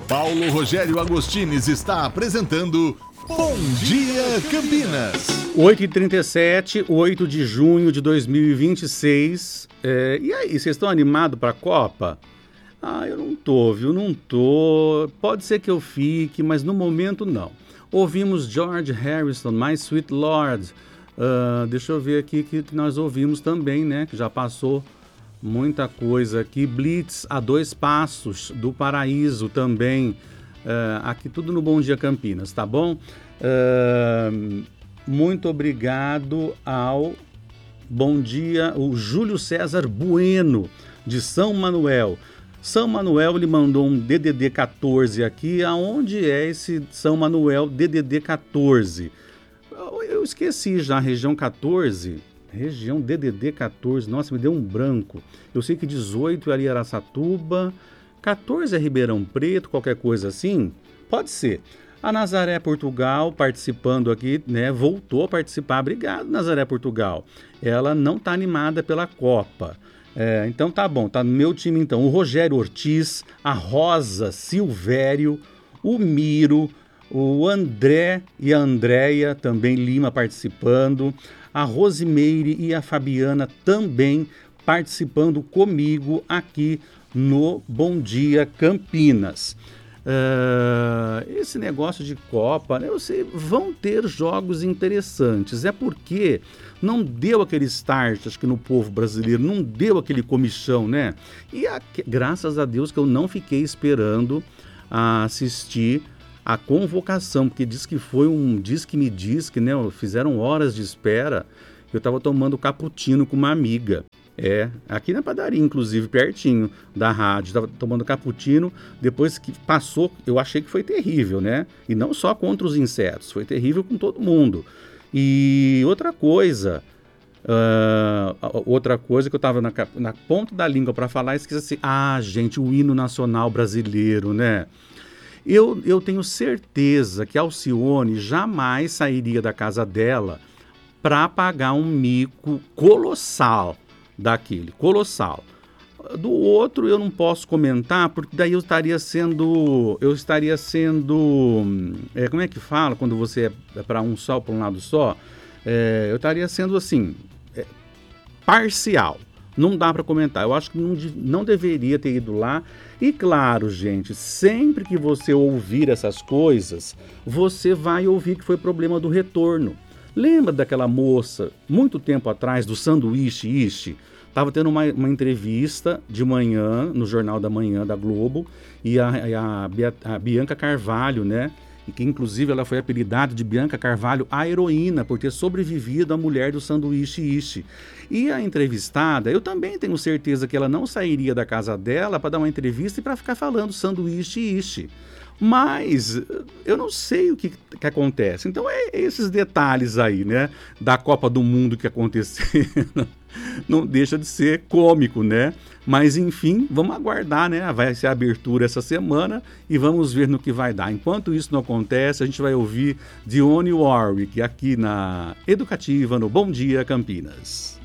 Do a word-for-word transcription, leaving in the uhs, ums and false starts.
Paulo Rogério Agostines está apresentando Bom Dia Campinas. oito e trinta e sete, oito de junho de dois mil e vinte e seis. É, e aí, vocês estão animados para a Copa? Ah, eu não tô, viu? Não tô. Pode ser que eu fique, mas no momento não. Ouvimos George Harrison, My Sweet Lord. Uh, deixa eu ver aqui que, que nós ouvimos também, né? Que já passou muita coisa aqui. Blitz, A Dois Passos, do Paraíso também. Uh, aqui tudo no Bom Dia Campinas, tá bom? Uh, muito obrigado ao Bom Dia, o Júlio César Bueno, de São Manuel. São Manuel, ele mandou um D D D quatorze aqui. Aonde é esse São Manuel D D D quatorze? Eu, eu esqueci já, região quatorze. Região D D D quatorze, nossa, me deu um branco. Eu sei que dezoito é ali Araçatuba, quatorze é Ribeirão Preto, qualquer coisa assim. Pode ser. A Nazaré Portugal participando aqui, né? Voltou a participar. Obrigado, Nazaré Portugal. Ela não está animada pela Copa. É, então tá bom, tá no meu time então. O Rogério Ortiz, a Rosa Silvério, o Miro, o André e a Andréia também Lima participando, a Rosimeire e a Fabiana também participando comigo aqui no Bom Dia Campinas. Uh, esse negócio de Copa, né, eu sei, vão ter jogos interessantes, é porque não deu aquele start, acho que no povo brasileiro, não deu aquele comichão, né? E a, graças a Deus que eu não fiquei esperando a assistir a convocação, porque diz que foi um, diz que me diz que, né, fizeram horas de espera. Eu estava tomando cappuccino com uma amiga. É, aqui na padaria, inclusive, pertinho da rádio. Estava tomando cappuccino, depois que passou, eu achei que foi terrível, né? E não só contra os insetos, foi terrível com todo mundo. E outra coisa, uh, outra coisa que eu estava na, na ponta da língua para falar, esqueci assim, ah, gente, o hino nacional brasileiro, né? Eu, eu tenho certeza que a Alcione jamais sairia da casa dela para pagar um mico colossal daquele, colossal. Do outro eu não posso comentar, porque daí eu estaria sendo, eu estaria sendo, é, como é que fala quando você é para um só, para um lado só? É, eu estaria sendo assim, é, parcial. Não dá para comentar. Eu acho que não, não deveria ter ido lá. E claro, gente, sempre que você ouvir essas coisas, você vai ouvir que foi problema do retorno. Lembra daquela moça, muito tempo atrás, do sanduíche ishi? Estava tendo uma, uma entrevista de manhã, no Jornal da Manhã da Globo, e a, a, a Bianca Carvalho, né? E que inclusive ela foi apelidada de Bianca Carvalho, a heroína, por ter sobrevivido a mulher do sanduíche ishi. E a entrevistada, eu também tenho certeza que ela não sairia da casa dela para dar uma entrevista e para ficar falando sanduíche ishi. Mas eu não sei o que, que acontece. Então é esses detalhes aí, né? Da Copa do Mundo que aconteceu. Não deixa de ser cômico, né? Mas enfim, vamos aguardar, né? Vai ser a abertura essa semana e vamos ver no que vai dar. Enquanto isso não acontece, a gente vai ouvir Dionne Warwick aqui na Educativa, no Bom Dia Campinas.